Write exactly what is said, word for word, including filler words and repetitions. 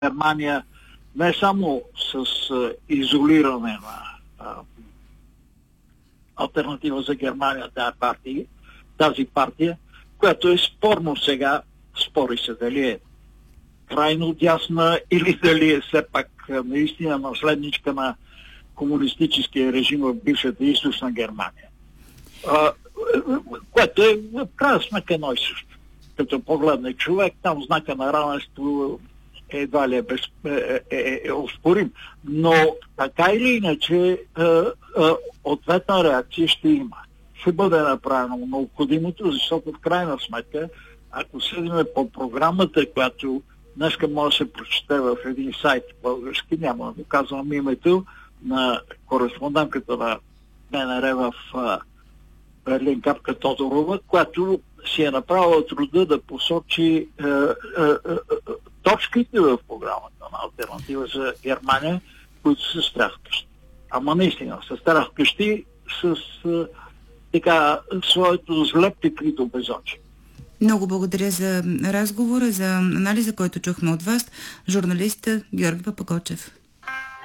Германия не само с а, изолиране на а, Алтернатива за Германия, тази партия, тази партия, която е спорно сега, спори се дали е крайно дясна или дали е все пак наистина наследничка на комунистическия режим в бившата източна Германия. А, което е в крайна сметка едно и също. Като погледне човек, там знака на равенство едва ли е, без, е, е, е оспорим. Но така или иначе е, е, ответна реакция ще има. Ще бъде направено необходимото, защото в крайна сметка, ако седиме по програмата, която днеска може да се прочете в един сайт български, няма да казвам името, на кореспондентката на БНР в Берлин Капка Тодорова, която си е направила труда да посочи е, е, е, точките в програмата на Алтернатива за Германия, които са стряскащи. Ама наистина, са стряскащи с е, така своето зле прикрито безочие. Много благодаря за разговора, за анализа, който чухме от вас, журналиста Георги Папакочев.